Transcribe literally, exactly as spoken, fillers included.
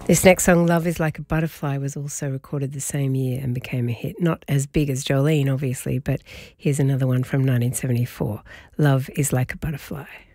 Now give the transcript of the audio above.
This next song, Love is Like a Butterfly, was also recorded the same year and became a hit. Not as big as Jolene, obviously, but here's another one from nineteen seventy-four. Love is Like a Butterfly.